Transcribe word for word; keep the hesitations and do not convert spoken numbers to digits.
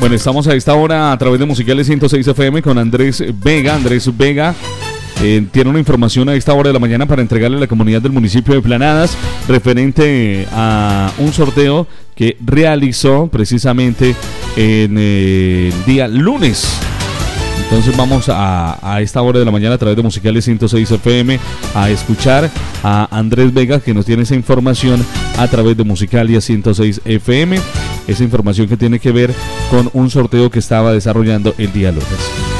Bueno, estamos a esta hora a través de Musicales ciento seis F M con Andrés Vega. Andrés Vega eh, tiene una información a esta hora de la mañana para entregarle a la comunidad del municipio de Planadas referente a un sorteo que realizó precisamente en eh, el día lunes. Entonces vamos a, a esta hora de la mañana a través de Musicales ciento seis F M a escuchar a Andrés Vega, que nos tiene esa información a través de Musicalia ciento seis F M, esa información que tiene que ver con un sorteo que estaba desarrollando el día lunes.